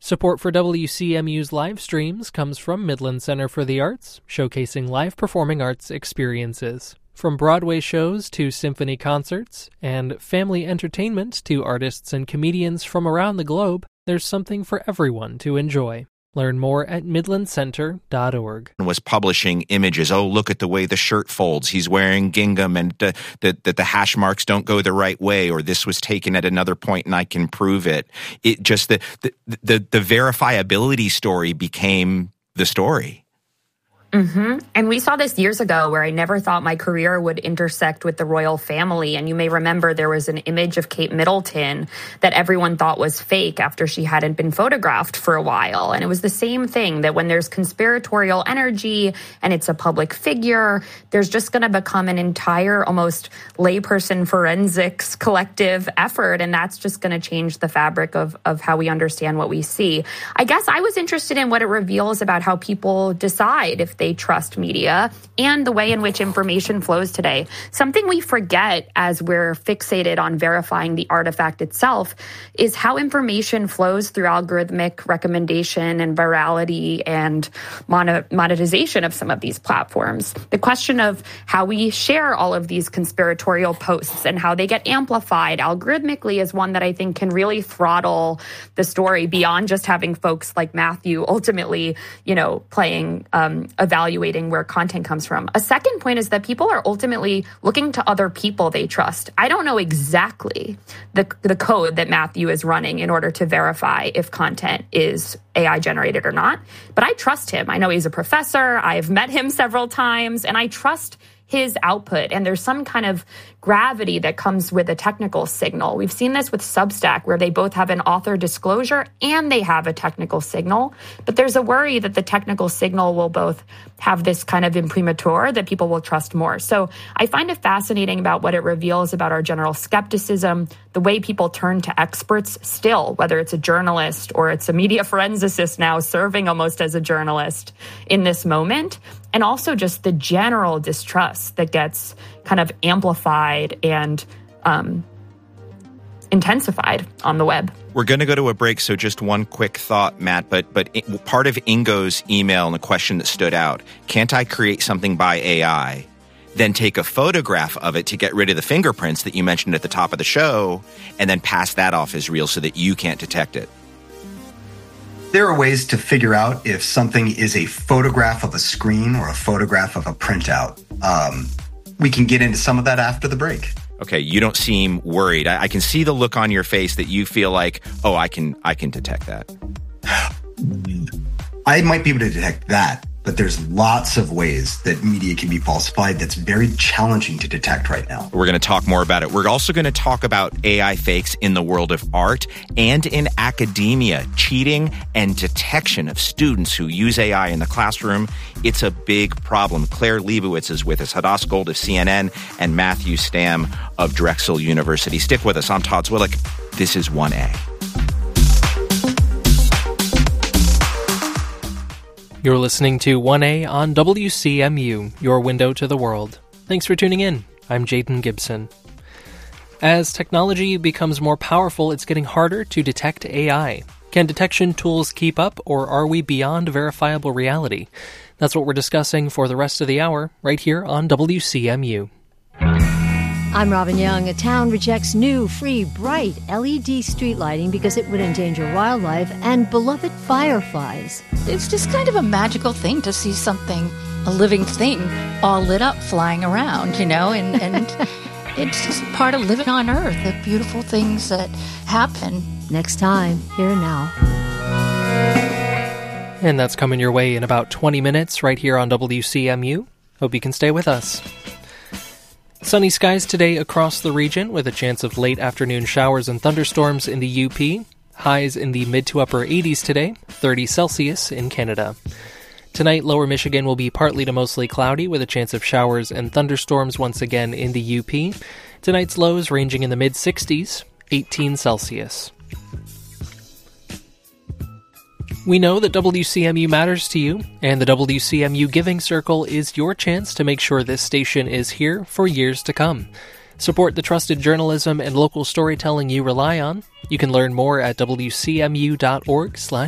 Support for WCMU's live streams comes from Midland Center for the Arts, showcasing live performing arts experiences. From Broadway shows to symphony concerts, and family entertainment to artists and comedians from around the globe, there's something for everyone to enjoy. Learn more at midlandcenter.org. Was publishing images. Oh, look at the way the shirt folds. He's wearing gingham, and that the hash marks don't go the right way, or this was taken at another point and I can prove it. It just the verifiability story became the story. Mm-hmm. And we saw this years ago where I never thought my career would intersect with the royal family. And you may remember there was an image of Kate Middleton that everyone thought was fake after she hadn't been photographed for a while. And it was the same thing, that when there's conspiratorial energy and it's a public figure, there's just going to become an entire almost layperson forensics collective effort. And that's just going to change the fabric of how we understand what we see. I guess I was interested in what it reveals about how people decide if they trust media and the way in which information flows today. Something we forget as we're fixated on verifying the artifact itself is how information flows through algorithmic recommendation and virality and monetization of some of these platforms. The question of how we share all of these conspiratorial posts and how they get amplified algorithmically is one that I think can really throttle the story beyond just having folks like Matthew ultimately, playing evaluating where content comes from. A second point is that people are ultimately looking to other people they trust. I don't know exactly the code that Matthew is running in order to verify if content is AI generated or not, but I trust him. I know he's a professor. I've met him several times, and I trust his output. And there's some kind of gravity that comes with a technical signal. We've seen this with Substack, where they both have an author disclosure and they have a technical signal. But there's a worry that the technical signal will both have this kind of imprimatur that people will trust more. So I find it fascinating about what it reveals about our general skepticism, the way people turn to experts still, whether it's a journalist or it's a media forensicist now serving almost as a journalist in this moment, and also just the general distrust that gets kind of amplified and intensified on the web. We're going to go to a break, so just one quick thought, Matt, but part of Ingo's email and the question that stood out, can't I create something by AI, then take a photograph of it to get rid of the fingerprints that you mentioned at the top of the show, and then pass that off as real so that you can't detect it? There are ways to figure out if something is a photograph of a screen or a photograph of a printout. We can get into some of that after the break. Okay, you don't seem worried. I can see the look on your face that you feel like, oh, I can detect that. I might be able to detect that, but there's lots of ways that media can be falsified that's very challenging to detect right now. We're going to talk more about it. We're also going to talk about AI fakes in the world of art and in academia, cheating and detection of students who use AI in the classroom. It's a big problem. Claire Leibowitz is with us, Hadas Gold of CNN, and Matthew Stam of Drexel University. Stick with us. I'm Todd Zwillich. This is 1A. You're listening to 1A on WCMU, your window to the world. Thanks for tuning in. I'm Jaden Gibson. As technology becomes more powerful, it's getting harder to detect AI. Can detection tools keep up, or are we beyond verifiable reality? That's what we're discussing for the rest of the hour, right here on WCMU. I'm Robin Young. A town rejects new, free, bright LED street lighting because it would endanger wildlife and beloved fireflies. It's just kind of a magical thing to see something, a living thing, all lit up flying around, and it's just part of living on Earth, the beautiful things that happen. Next time, Here and Now. And that's coming your way in about 20 minutes right here on WCMU. Hope you can stay with us. Sunny skies today across the region with a chance of late afternoon showers and thunderstorms in the UP. Highs in the mid to upper 80s today, 30 Celsius in Canada. Tonight, lower Michigan will be partly to mostly cloudy with a chance of showers and thunderstorms once again in the UP. Tonight's lows ranging in the mid 60s, 18 Celsius. We know that WCMU matters to you, and the WCMU Giving Circle is your chance to make sure this station is here for years to come. Support the trusted journalism and local storytelling you rely on. You can learn more at wcmu.org/